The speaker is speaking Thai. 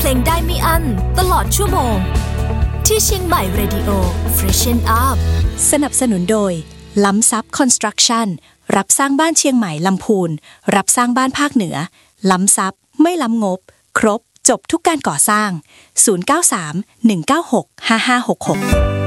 ลงได้ไม่อั้นตลอดชั่วโมงที่เชียงใหม่ Radio Freshen Up สนับสนุนโดยล้ำซับคอนสตรักชั่นรับสร้างบ้านเชียงใหม่ลำพูนรับสร้างบ้านภาคเหนือล้ำซับไม่ล้ำงบครบจบทุกการก่อสร้าง093 196 5566